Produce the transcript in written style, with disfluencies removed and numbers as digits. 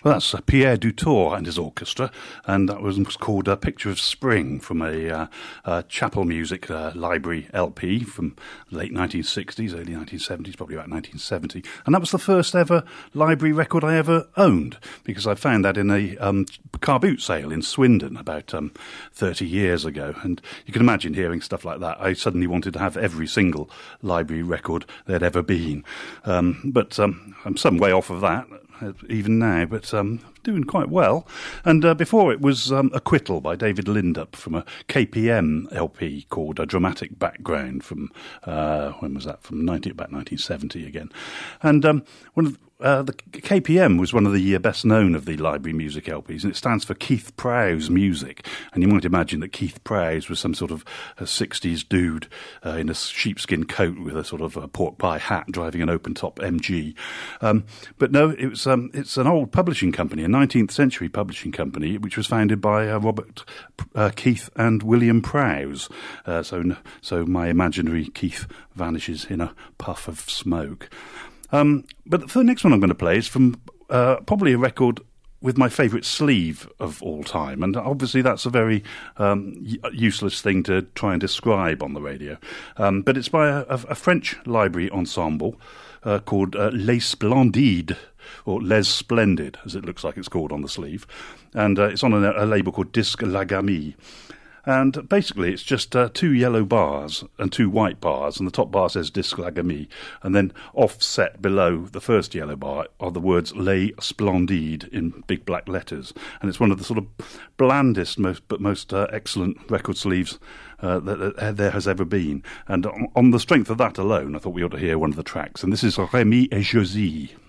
Well, that's Pierre Dutour and his orchestra, and that was called A Picture of Spring from a Chapel Music Library LP from late 1960s, early 1970s, probably about 1970. And that was the first ever library record I ever owned, because I found that in a car boot sale in Swindon about 30 years ago. And you can imagine hearing stuff like that. I suddenly wanted to have every single library record there'd ever been. But I'm some way off of that even now, but doing quite well. And before it was Acquittal by David Lindup from a KPM LP called A Dramatic Background from, when was that? From about 1970 again. And one of the KPM was one of the best known of the library music LPs, and it stands for Keith Prowse Music. And you might imagine that Keith Prowse was some sort of a 60s dude in a sheepskin coat with a sort of a pork pie hat driving an open-top MG. But no, it's an old publishing company, a 19th century publishing company, which was founded by Robert Keith and William Prowse. So my imaginary Keith vanishes in a puff of smoke. But the next one I'm going to play is from probably a record with my favourite sleeve of all time. And obviously that's a very useless thing to try and describe on the radio. But it's by a French library ensemble called Les Splendides, or Les Splendid, as it looks like it's called on the sleeve. And it's on a label called Disque Lagami. And basically it's just two yellow bars and two white bars, and the top bar says Disque Lagami, and then offset below the first yellow bar are the words Les Splendides in big black letters. And it's one of the sort of blandest, most excellent record sleeves that there has ever been. And on the strength of that alone, I thought we ought to hear one of the tracks. And this is Rémi et Josie.